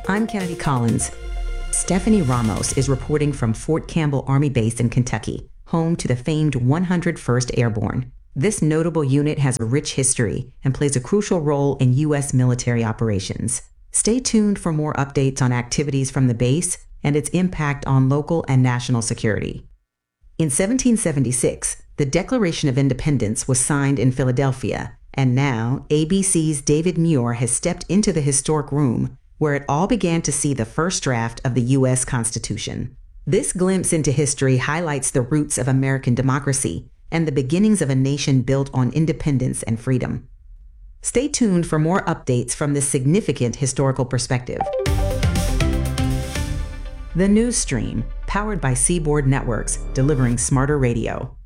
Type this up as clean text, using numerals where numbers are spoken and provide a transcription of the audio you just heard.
I'm Kennedy Collins. Stephanie Ramos is reporting from Fort Campbell Army Base in Kentucky, home to the famed 101st Airborne. This notable unit has a rich history and plays a crucial role in U.S. military operations. Stay tuned for more updates on activities from the base and its impact on local and national security. In 1776, the Declaration of Independence was signed in Philadelphia, and now ABC's David Muir has stepped into the historic room where it all began to see the first draft of the U.S. Constitution. This glimpse into history highlights the roots of American democracy and the beginnings of a nation built on independence and freedom. Stay tuned for more updates from this significant historical perspective. The News Stream, powered by Seaboard Networks, delivering smarter radio.